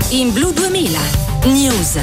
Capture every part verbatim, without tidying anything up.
in Blu duemila News.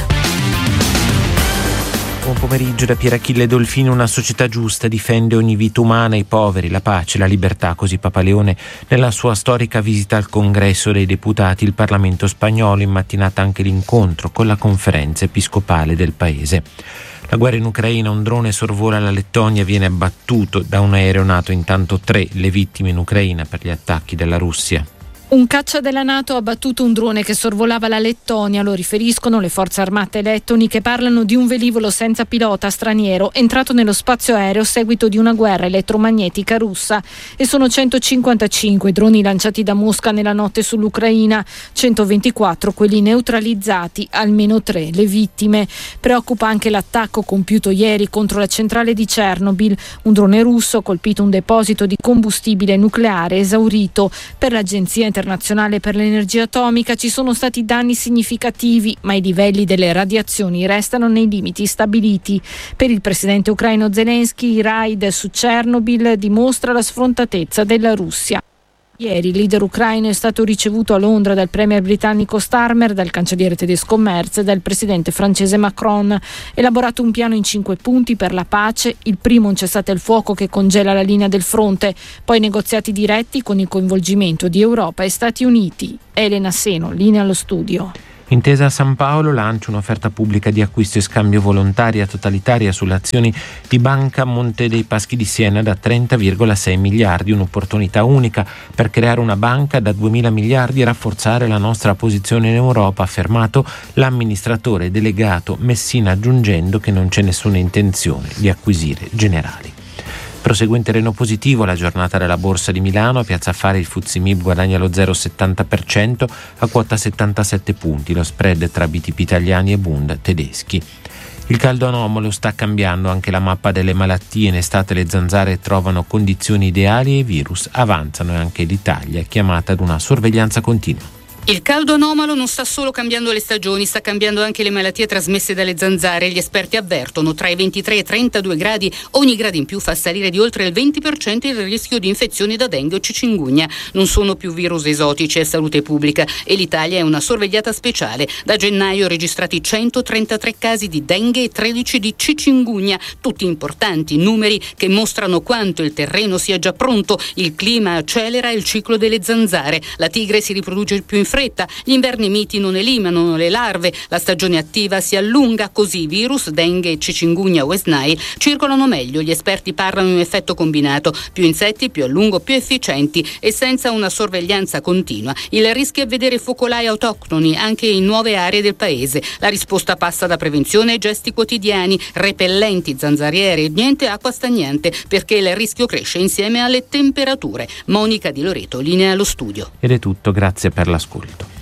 Buon pomeriggio da Pierachille Dolfino. Una società giusta difende ogni vita umana, i poveri, la pace, la libertà. Così Papa Leone nella sua storica visita al Congresso dei Deputati, il Parlamento spagnolo, in mattinata anche l'incontro con la conferenza episcopale del paese. La guerra in Ucraina, un drone sorvola la Lettonia, viene abbattuto da un aereo NATO, intanto tre le vittime in Ucraina per gli attacchi della Russia. Un caccia della NATO ha abbattuto un drone che sorvolava la Lettonia, lo riferiscono le forze armate lettoni, che parlano di un velivolo senza pilota straniero entrato nello spazio aereo a seguito di una guerra elettromagnetica russa, e sono centocinquantacinque i droni lanciati da Mosca nella notte sull'Ucraina, centoventiquattro quelli neutralizzati, almeno tre le vittime. Preoccupa anche l'attacco compiuto ieri contro la centrale di Chernobyl. Un drone russo ha colpito un deposito di combustibile nucleare esaurito. Per l'Agenzia internazionale per l'energia atomica ci sono stati danni significativi, ma i livelli delle radiazioni restano nei limiti stabiliti. Per il presidente ucraino Zelensky, il raid su Chernobyl dimostra la sfrontatezza della Russia. Ieri il leader ucraino è stato ricevuto a Londra dal premier britannico Starmer, dal cancelliere tedesco Merz e dal presidente francese Macron. Elaborato un piano in cinque punti per la pace: il primo, un cessate il fuoco che congela la linea del fronte, poi negoziati diretti con il coinvolgimento di Europa e Stati Uniti. Elena Seno, linea allo studio. Intesa a San Paolo lancia un'offerta pubblica di acquisto e scambio volontaria totalitaria sulle azioni di Banca Monte dei Paschi di Siena da trenta virgola sei miliardi, un'opportunità unica per creare una banca da duemila miliardi e rafforzare la nostra posizione in Europa, ha affermato l'amministratore delegato Messina, aggiungendo che non c'è nessuna intenzione di acquisire Generali. Prosegue in terreno positivo la giornata della Borsa di Milano. A Piazza Affari il F T S E M I B guadagna lo zero virgola settanta per cento a quota settantasette punti, lo spread tra B T P italiani e Bund tedeschi. Il caldo anomalo sta cambiando anche la mappa delle malattie. In estate le zanzare trovano condizioni ideali e i virus avanzano, e anche l'Italia è chiamata ad una sorveglianza continua. Il caldo anomalo non sta solo cambiando le stagioni, sta cambiando anche le malattie trasmesse dalle zanzare. Gli esperti avvertono: tra i ventitré e i trentadue gradi, ogni grado in più fa salire di oltre il venti per cento il rischio di infezioni da dengue o chikungunya. Non sono più virus esotici, è salute pubblica, e l'Italia è una sorvegliata speciale. Da gennaio registrati centotrentatré casi di dengue e tredici di chikungunya, tutti importanti numeri che mostrano quanto il terreno sia già pronto. Il clima accelera il ciclo delle zanzare, la tigre si riproduce più in fretta, gli inverni miti non eliminano le larve, la stagione attiva si allunga, così virus, dengue, chikungunya, West Nile circolano meglio. Gli esperti parlano di un effetto combinato: più insetti, più a lungo, più efficienti, e senza una sorveglianza continua il rischio è vedere focolai autoctoni anche in nuove aree del paese. La risposta passa da prevenzione e gesti quotidiani, repellenti, zanzariere e niente acqua stagnante, perché il rischio cresce insieme alle temperature. Monica Di Loreto, linea allo studio. Ed è tutto, grazie per l'ascolto.